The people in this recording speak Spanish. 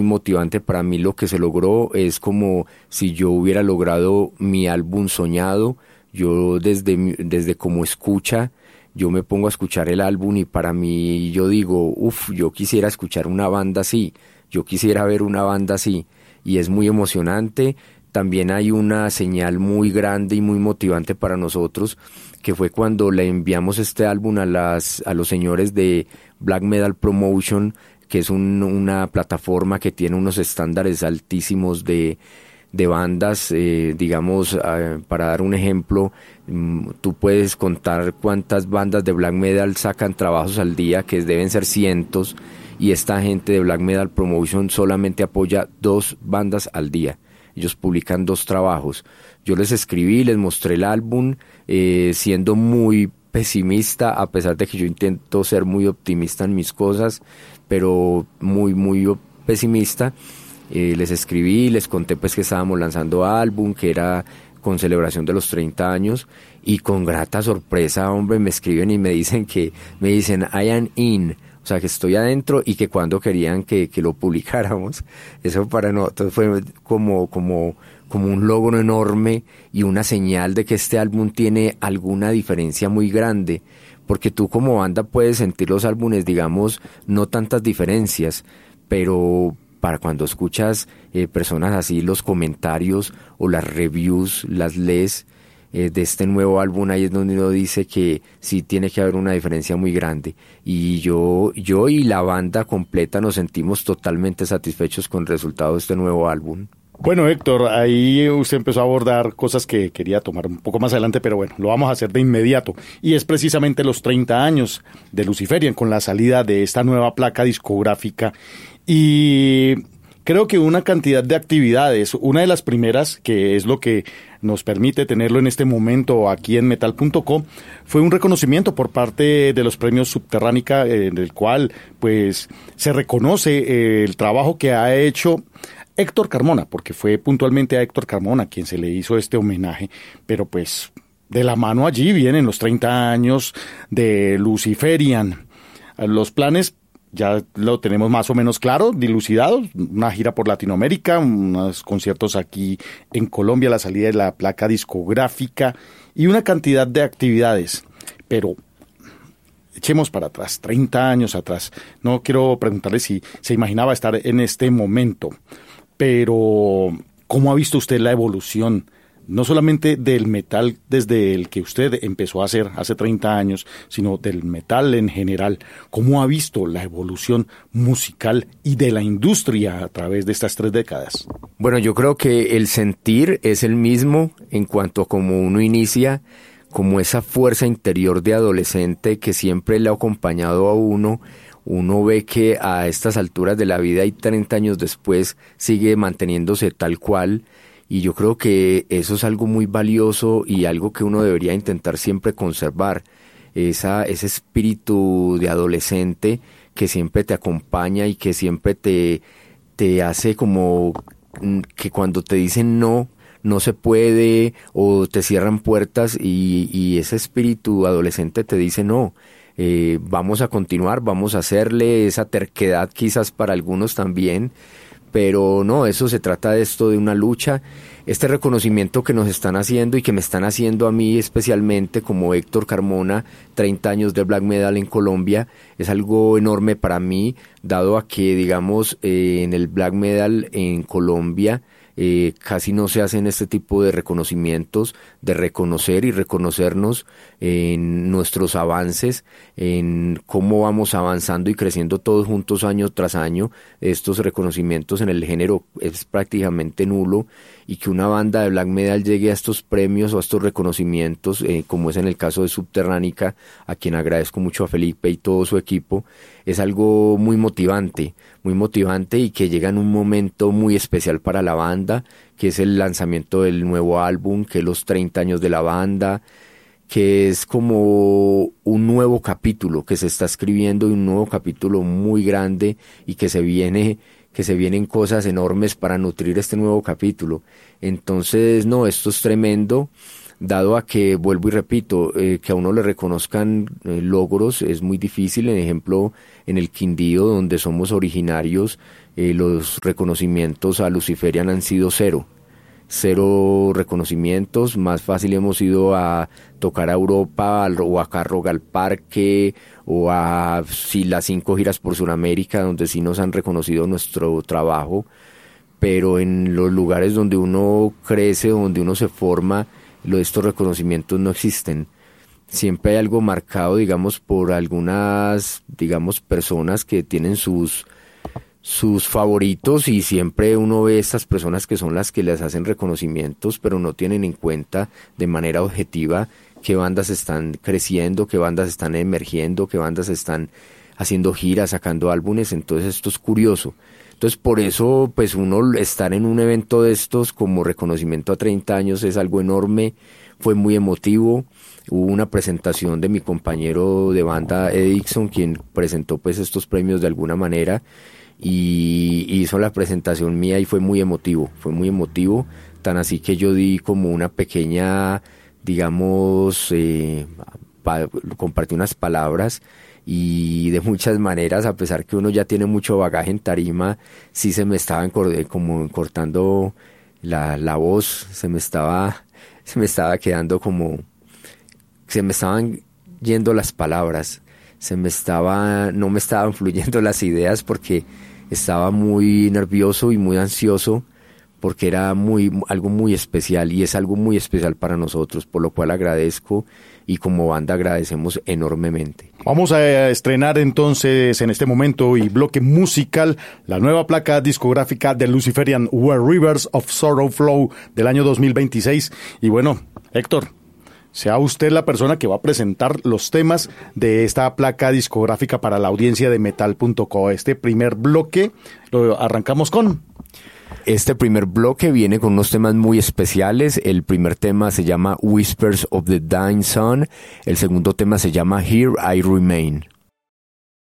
muy motivante para mí lo que se logró. Es como si yo hubiera logrado mi álbum soñado. Yo desde como escucha, yo me pongo a escuchar el álbum y para mí yo digo, yo quisiera escuchar una banda así, yo quisiera ver una banda así, y es muy emocionante. También hay una señal muy grande y muy motivante para nosotros, que fue cuando le enviamos este álbum a los señores de Black Metal Promotion, que es una plataforma que tiene unos estándares altísimos de bandas, digamos, para dar un ejemplo, tú puedes contar cuántas bandas de black metal sacan trabajos al día, que deben ser cientos, y esta gente de Black Metal Promotion solamente apoya 2 bandas al día. Ellos publican 2 trabajos. Yo les escribí, les mostré el álbum, siendo muy pesimista, a pesar de que yo intento ser muy optimista en mis cosas, pero muy, muy pesimista. Les escribí, les conté pues que estábamos lanzando álbum, que era con celebración de los 30 años, y con grata sorpresa, hombre, me escriben y me dicen I am in, o sea, que estoy adentro, y que cuando querían que lo publicáramos. Eso para nosotros fue como un logro enorme y una señal de que este álbum tiene alguna diferencia muy grande, porque tú como banda puedes sentir los álbumes, digamos, no tantas diferencias, pero para cuando escuchas personas así, los comentarios o las reviews, las lees de este nuevo álbum, ahí es donde uno dice que sí tiene que haber una diferencia muy grande. Y yo y la banda completa nos sentimos totalmente satisfechos con el resultado de este nuevo álbum. Bueno, Héctor, ahí usted empezó a abordar cosas que quería tomar un poco más adelante, pero bueno, lo vamos a hacer de inmediato. Y es precisamente los 30 años de Luciferian, con la salida de esta nueva placa discográfica. Y creo que una cantidad de actividades, una de las primeras, que es lo que nos permite tenerlo en este momento aquí en metal.co, fue un reconocimiento por parte de los premios Subterránica, en el cual pues se reconoce el trabajo que ha hecho Héctor Carmona, porque fue puntualmente a Héctor Carmona quien se le hizo este homenaje, pero pues de la mano allí vienen los 30 años de Luciferian. Los planes ya lo tenemos más o menos claro, dilucidado, una gira por Latinoamérica, unos conciertos aquí en Colombia, la salida de la placa discográfica y una cantidad de actividades. Pero echemos para atrás, 30 años atrás. No quiero preguntarle si se imaginaba estar en este momento, pero ¿cómo ha visto usted la evolución? No solamente del metal desde el que usted empezó a hacer hace 30 años, sino del metal en general. ¿Cómo ha visto la evolución musical y de la industria a través de estas 3 décadas? Bueno, yo creo que el sentir es el mismo en cuanto a cómo uno inicia, como esa fuerza interior de adolescente que siempre le ha acompañado a uno. Uno ve que a estas alturas de la vida y 30 años después sigue manteniéndose tal cual. Y yo creo que eso es algo muy valioso y algo que uno debería intentar siempre conservar, ese espíritu de adolescente que siempre te acompaña y que siempre te hace como que cuando te dicen no se puede o te cierran puertas y ese espíritu adolescente te dice no, vamos a continuar, vamos a hacerle, esa terquedad quizás para algunos también. Pero no, eso se trata de esto, de una lucha. Este reconocimiento que nos están haciendo y que me están haciendo a mí especialmente como Héctor Carmona, 30 años de black metal en Colombia, es algo enorme para mí, dado a que, digamos, en el black metal en Colombia casi no se hacen este tipo de reconocimientos, de reconocer y reconocernos en nuestros avances, en cómo vamos avanzando y creciendo todos juntos año tras año. Estos reconocimientos en el género es prácticamente nulo, y que una banda de black metal llegue a estos premios o a estos reconocimientos, como es en el caso de Subterránica, a quien agradezco mucho a Felipe y todo su equipo, es algo muy motivante y que llega en un momento muy especial para la banda, que es el lanzamiento del nuevo álbum, que es los 30 años de la banda, que es como un nuevo capítulo que se está escribiendo, y un nuevo capítulo muy grande, y que se vienen cosas enormes para nutrir este nuevo capítulo. Entonces, no, esto es tremendo, dado a que, vuelvo y repito, que a uno le reconozcan logros es muy difícil. En ejemplo, en el Quindío, donde somos originarios, los reconocimientos a Luciferian han sido cero reconocimientos. Más fácil hemos ido a tocar a Europa o a Rock al Parque o a las 5 giras por Sudamérica, donde sí nos han reconocido nuestro trabajo, pero en los lugares donde uno crece, donde uno se forma, estos reconocimientos no existen. Siempre hay algo marcado, digamos, por algunas, digamos, personas que tienen sus favoritos, y siempre uno ve estas personas que son las que les hacen reconocimientos, pero no tienen en cuenta de manera objetiva qué bandas están creciendo, qué bandas están emergiendo, qué bandas están haciendo giras, sacando álbumes. Entonces esto es curioso. Entonces por eso pues uno estar en un evento de estos como reconocimiento a 30 años es algo enorme, fue muy emotivo. Hubo una presentación de mi compañero de banda Eddie Dixon, quien presentó pues estos premios de alguna manera, y hizo la presentación mía y fue muy emotivo, tan así que yo di como una pequeña, digamos, compartí unas palabras, y de muchas maneras, a pesar que uno ya tiene mucho bagaje en tarima, sí se me estaba como cortando la voz, se me estaba quedando como, se me estaban yendo las palabras, no me estaban fluyendo las ideas, porque estaba muy nervioso y muy ansioso, porque era algo muy especial, y es algo muy especial para nosotros, por lo cual agradezco, y como banda agradecemos enormemente. Vamos a estrenar entonces en este momento y bloque musical la nueva placa discográfica de Luciferian, Where Rivers of Sorrow Flow, del año 2026. Y bueno, Héctor, sea usted la persona que va a presentar los temas de esta placa discográfica para la audiencia de metal.co. Este primer bloque lo arrancamos con... Este primer bloque viene con unos temas muy especiales. El primer tema se llama Whispers of the Dying Sun. El segundo tema se llama Here I Remain.